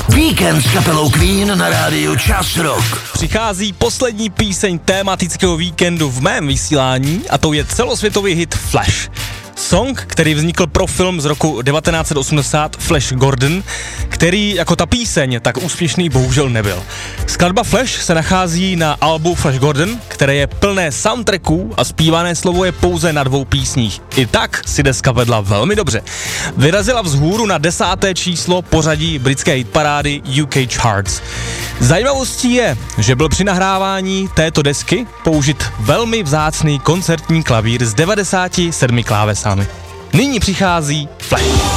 Víkend s kapelou Queen na rádiu Čas Rock. Přichází poslední píseň tématického víkendu v mém vysílání a to je celosvětový hit Flash. Song, který vznikl pro film z roku 1980 Flash Gordon, který jako ta píseň tak úspěšný bohužel nebyl. Skladba Flash se nachází na albu Flash Gordon, které je plné soundtracků a zpívané slovo je pouze na 2 písních. I tak si deska vedla velmi dobře. Vyrazila vzhůru na 10. číslo pořadí britské hitparády UK Charts. Zajímavostí je, že byl při nahrávání této desky použit velmi vzácný koncertní klavír s 97 klávesami. Nyní přichází Flash.